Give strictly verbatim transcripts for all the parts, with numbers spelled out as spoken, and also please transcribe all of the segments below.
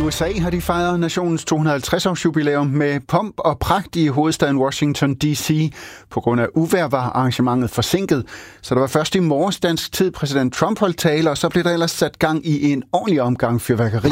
U S A har de fejret nationens to hundrede og halvtreds års jubilæum med pomp og pragt i hovedstaden Washington D C. På grund af uvejr var arrangementet forsinket, så der var først i morges dansk tid præsident Trump holdt tale, og så blev der ellers sat gang i en ordentlig omgang fyrværkeri.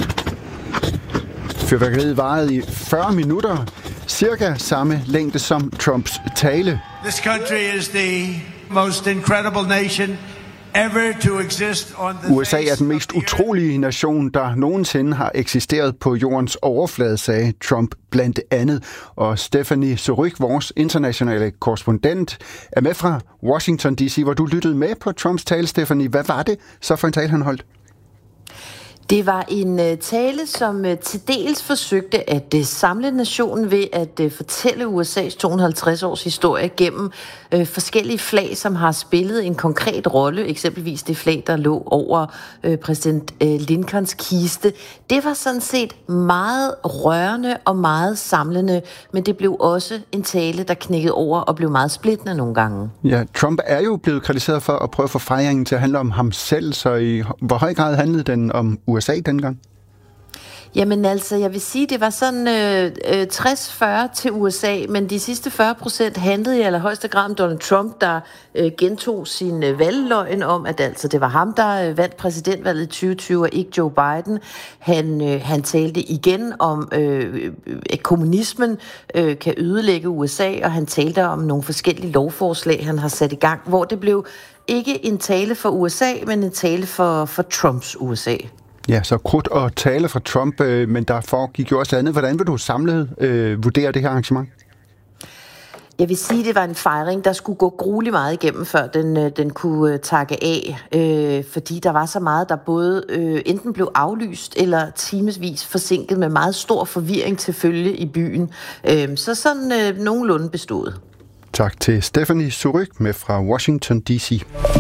Fyrværkeriet varede i fyrre minutter, cirka samme længde som Trumps tale. This country is the most incredible nation ever to exist on the U S A er den mest utrolige nation, der nogensinde har eksisteret på jordens overflade, sagde Trump blandt andet. Og Stephanie Suryk, vores internationale korrespondent, er med fra Washington D C, hvor du lyttede med på Trumps tale. Stephanie, hvad var det så for en tale, han holdt? Det var en uh, tale, som uh, til dels forsøgte at uh, samle nationen ved at uh, fortælle U S A's to hundrede og halvtreds års historie gennem uh, forskellige flag, som har spillet en konkret rolle. Eksempelvis det flag, der lå over uh, præsident uh, Lincolns kiste. Det var sådan set meget rørende og meget samlende, men det blev også en tale, der knækkede over og blev meget splittende nogle gange. Ja, Trump er jo blevet kritiseret for at prøve at få fejringen til at handle om ham selv, så i hvor høj grad handlede den om U S A dengang? Jamen altså, jeg vil sige, det var sådan øh, tres fyrre til U S A, men de sidste fyrre procent handlede i allerhøjeste grad om Donald Trump, der øh, gentog sin øh, valgløgn om, at altså, det var ham, der øh, vandt præsidentvalget i tyve tyve, og ikke Joe Biden. Han, øh, han talte igen om, øh, at kommunismen øh, kan ødelægge U S A, og han talte om nogle forskellige lovforslag, han har sat i gang, hvor det blev ikke en tale for U S A, men en tale for, for Trumps U S A. Ja, så krudt og tale fra Trump, øh, men der foregik jo også andet. Hvordan vil du samlet øh, vurdere det her arrangement? Jeg vil sige, at det var en fejring, der skulle gå grueligt meget igennem, før den, den kunne takke af. Øh, fordi der var så meget, der både øh, enten blev aflyst eller timesvis forsinket med meget stor forvirring til følge i byen. Øh, så sådan øh, nogenlunde bestod. Tak til Stephanie Suryk med fra Washington D C.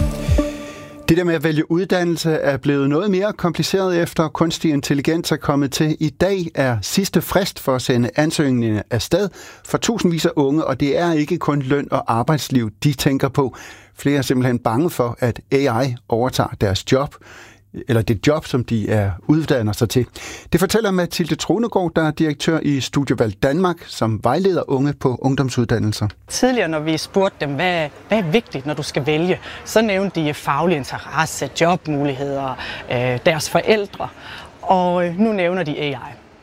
Det der med at vælge uddannelse er blevet noget mere kompliceret efter kunstig intelligens er kommet til. I dag er sidste frist for at sende ansøgningerne afsted for tusindvis af unge, og det er ikke kun løn og arbejdsliv, de tænker på. Flere er simpelthen bange for, at A I overtager deres job, eller det job, som de er uddanner sig til. Det fortæller Mathilde Trunegård, der er direktør i Studievalg Danmark, som vejleder unge på ungdomsuddannelser. Tidligere, når vi spurgte dem, hvad, hvad er vigtigt, når du skal vælge, så nævnte de faglig interesse, jobmuligheder, øh, deres forældre, og nu nævner de A I.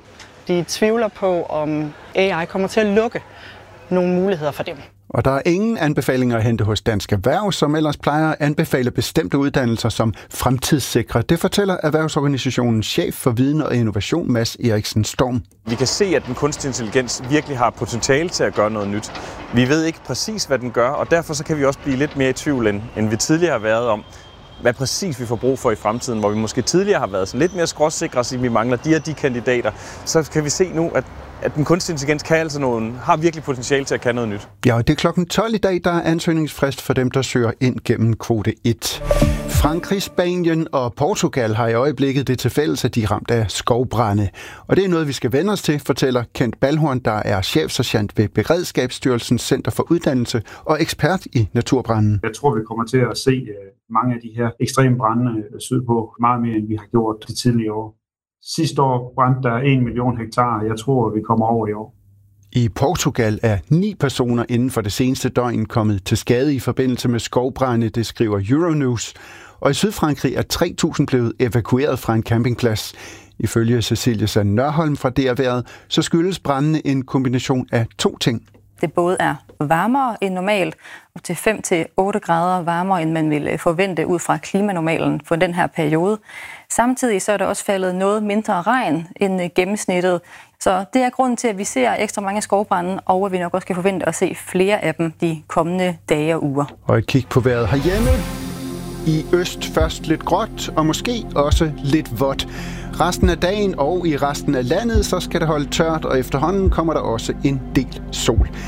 De tvivler på, om A I kommer til at lukke nogle muligheder for dem. Og der er ingen anbefalinger at hente hos Dansk Erhverv, som ellers plejer at anbefale bestemte uddannelser som fremtidssikre. Det fortæller Erhvervsorganisationens chef for viden og innovation, Mads Eriksen Storm. Vi kan se, at den kunstige intelligens virkelig har potentiale til at gøre noget nyt. Vi ved ikke præcis, hvad den gør, og derfor så kan vi også blive lidt mere i tvivl, end vi tidligere har været om, hvad præcis vi får brug for i fremtiden, hvor vi måske tidligere har været sådan lidt mere skråsikre og sige, at vi mangler de og de kandidater. Så kan vi se nu, at at den kunstige intelligens kan altså nogen, har virkelig potentiale til at kan noget nyt. Ja, og det er klokken tolv i dag, der er ansøgningsfrist for dem, der søger ind gennem kvote et. Frankrig, Spanien og Portugal har i øjeblikket det til fælles, at de er ramt af skovbrande. Og det er noget, vi skal vende os til, fortæller Kent Balhorn, der er chefsergent ved Beredskabsstyrelsens Center for Uddannelse og ekspert i naturbranden. Jeg tror, vi kommer til at se mange af de her ekstreme brande sydpå meget mere, end vi har gjort de tidligere år. Sidste år brændte der en million hektar. Jeg tror, vi kommer over i år. I Portugal er ni personer inden for det seneste døgn kommet til skade i forbindelse med skovbrande, det skriver Euronews. Og i Sydfrankrig er tre tusind blevet evakueret fra en campingplads. Ifølge Cecilie Sand Nørholm fra D R Vejret, så skyldes brandene en kombination af to ting. Det både er varmere end normalt, og til fem til otte grader varmere, end man ville forvente ud fra klimanormalen for den her periode. Samtidig så er der også faldet noget mindre regn end gennemsnittet. Så det er grunden til, at vi ser ekstra mange skovbrande, og at vi nok også kan forvente at se flere af dem de kommende dage og uger. Og et kig på vejret herhjemme. I øst først lidt gråt, og måske også lidt vådt. Resten af dagen og i resten af landet, så skal det holde tørt, og efterhånden kommer der også en del sol.